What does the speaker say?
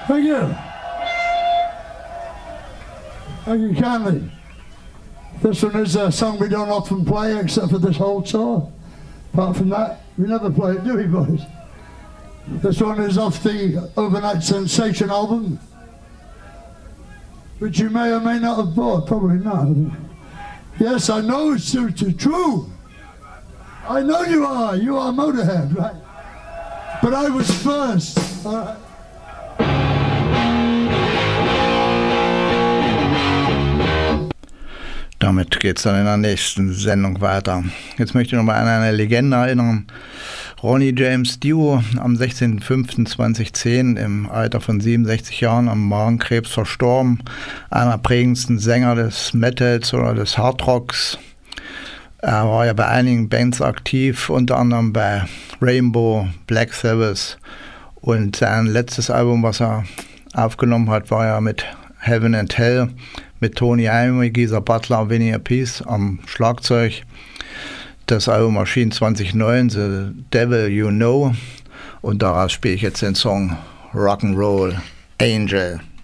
Thank you. Thank you kindly. This one is a song we don't often play except for this whole tour. Apart from that, we never play it, do we, boys? This one is off the Overnight Sensation album, which you may or may not have bought, probably not. Yes, I know it's true. I know you are Motorhead, right? But I was first, all right? Damit geht es dann in der nächsten Sendung weiter. Jetzt möchte ich nochmal an eine Legende erinnern. Ronnie James Dio, am 16.05.2010 im Alter von 67 Jahren am Magenkrebs verstorben. Einer der prägendsten Sänger des Metals oder des Hardrocks. Er war ja bei einigen Bands aktiv, unter anderem bei Rainbow, Black Sabbath. Und sein letztes Album, was er aufgenommen hat, war ja mit Heaven and Hell, mit Tony Iommi, Geezer Butler, Vinnie Appice am Schlagzeug. Das Album erschien 2009, The Devil You Know. Und daraus spiele ich jetzt den Song Rock'n'Roll Angel.